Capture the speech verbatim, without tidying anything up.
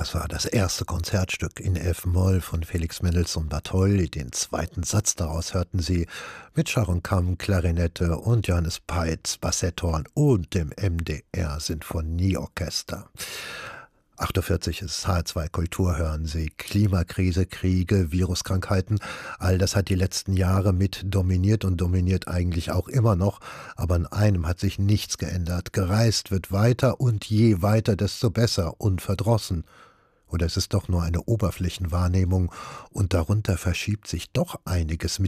Das war das erste Konzertstück in F-Moll von Felix Mendelssohn Bartholdy. Den zweiten Satz daraus hörten Sie mit Sharon Kamm, Klarinette und Johannes Peitz, Bassetthorn und dem M D R-Sinfonieorchester. acht Uhr vierzig ist H R zwei Kultur, hören Sie. Klimakrise, Kriege, Viruskrankheiten, all das hat die letzten Jahre mit dominiert und dominiert eigentlich auch immer noch. Aber an einem hat sich nichts geändert. Gereist wird weiter und je weiter, desto besser, unverdrossen. Oder es ist doch nur eine Oberflächenwahrnehmung und darunter verschiebt sich doch einiges mit